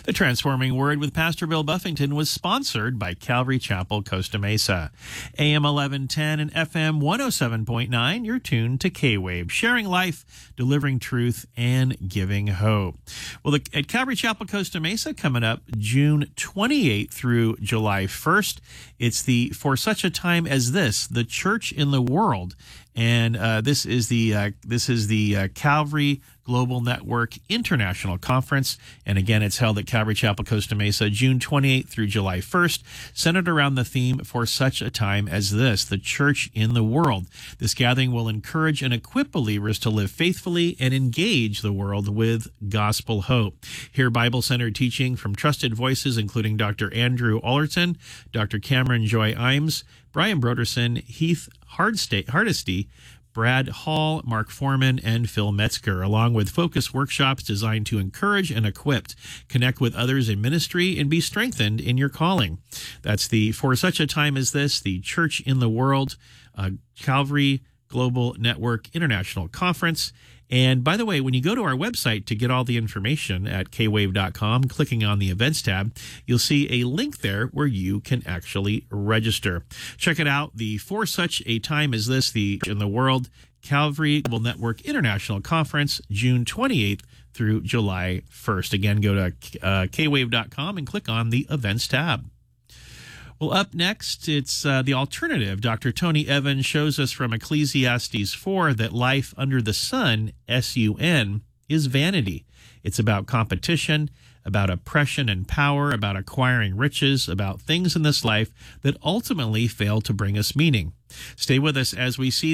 The Transforming Word with Pastor Bill Buffington was sponsored by Calvary Chapel, Costa Mesa. AM 1110 and FM 107.9, you're tuned to K-Wave, sharing life, delivering truth, and giving hope. Well, at Calvary Chapel, Costa Mesa, coming up June 28th through July 1st, it's the For Such a Time as This, the Church in the World. And this is the Calvary Global Network International Conference. And again, it's held at Calvary Chapel, Costa Mesa, June 28th through July 1st, centered around the theme For Such a Time as This, the Church in the World. This gathering will encourage and equip believers to live faithfully and engage the world with gospel hope. Hear Bible-centered teaching from trusted voices, including Dr. Andrew Allerton, Dr. Cameron Joy Imes, Brian Broderson, Heath Hardesty, Brad Hall, Mark Foreman, and Phil Metzger, along with focus workshops designed to encourage and equip, connect with others in ministry, and be strengthened in your calling. That's the For Such a Time as This, the Church in the World, Calvary Global Network International Conference. And by the way, when you go to our website to get all the information at kwave.com, clicking on the events tab, you'll see a link there where you can actually register. Check it out. The For Such a Time as This, the in the World Calvary Global Network International Conference, June 28th through July 1st. Again, go to kwave.com and click on the events tab. Well, up next, it's the alternative. Dr. Tony Evans shows us from Ecclesiastes 4 that life under the sun, S-U-N, is vanity. It's about competition, about oppression and power, about acquiring riches, about things in this life that ultimately fail to bring us meaning. Stay with us as we see